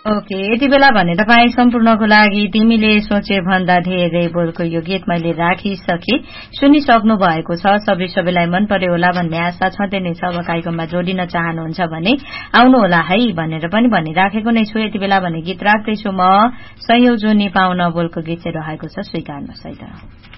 Okay, यति बेला भने तपाईँ सम्पूर्णको लागि तिमीले सोचे भन्दा धेरै बोलको यो गीत मैले राखिसके सुनिसक्नु भएको छ। सबैलाई मन पर्यो होला भन्ने आशा छँदै नै छ। अब कार्यक्रममा जोडिन चाहनुहुन्छ भने आउनुहोला है भनेर पनि भनिराखेको नै छु। यति बेला भने गीत राख्दैछु म, संयोजनी पाउन बोलको गीत चाहिँ रहेको छ, स्वीकार्नुहोस् है त।